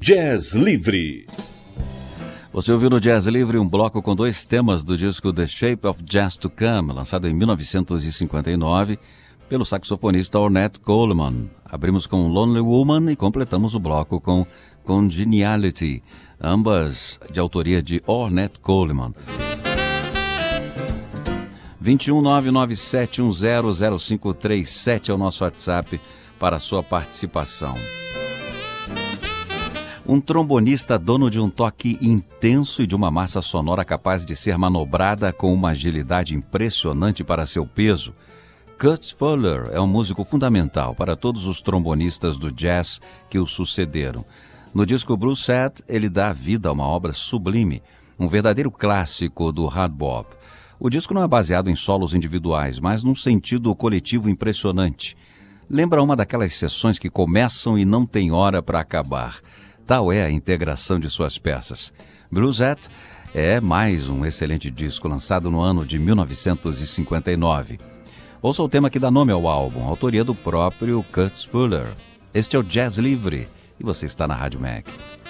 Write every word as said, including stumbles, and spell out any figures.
Jazz Livre. Você ouviu no Jazz Livre um bloco com dois temas do disco The Shape of Jazz to Come, lançado em mil novecentos e cinquenta e nove pelo saxofonista Ornette Coleman. Abrimos com Lonely Woman e completamos o bloco com Congeniality, ambas de autoria de Ornette Coleman. dois um nove nove sete um zero zero cinco três sete é o nosso WhatsApp para a sua participação. Um trombonista dono de um toque intenso e de uma massa sonora capaz de ser manobrada com uma agilidade impressionante para seu peso, Curt Fuller é um músico fundamental para todos os trombonistas do jazz que o sucederam. No disco Blues Set, ele dá vida a uma obra sublime, um verdadeiro clássico do hard bop. O disco não é baseado em solos individuais, mas num sentido coletivo impressionante. Lembra uma daquelas sessões que começam e não tem hora para acabar. Tal é a integração de suas peças. Bluesette é mais um excelente disco lançado no ano de mil novecentos e cinquenta e nove. Ouça o tema que dá nome ao álbum, autoria do próprio Curt Fuller. Este é o Jazz Livre e você está na Rádio Mac.